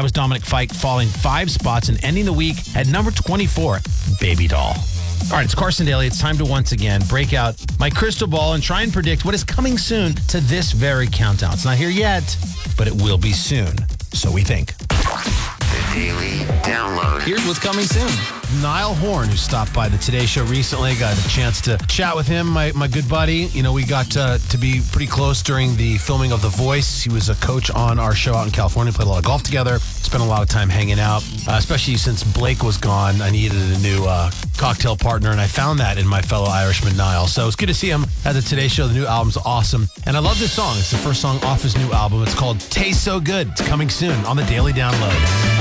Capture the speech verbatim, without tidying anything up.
That was Dominic Fike falling five spots and ending the week at number twenty-four, Baby Doll. All right, it's Carson Daly. It's time to once again break out my crystal ball and try and predict what is coming soon to this very countdown. It's not here yet, but it will be soon. So we think. The Daily Download. Here's what's coming soon. Niall Horn, who stopped by the Today Show recently, got a chance to chat with him, my, my good buddy. You know, we got uh, to be pretty close during the filming of The Voice. He was a coach on our show out in California, played a lot of golf together, spent a lot of time hanging out, uh, especially since Blake was gone. I needed a new uh, cocktail partner, and I found that in my fellow Irishman, Niall. So it's good to see him at the Today Show. The new album's awesome. And I love this song. It's the first song off his new album. It's called Taste So Good. It's coming soon on the Daily Download.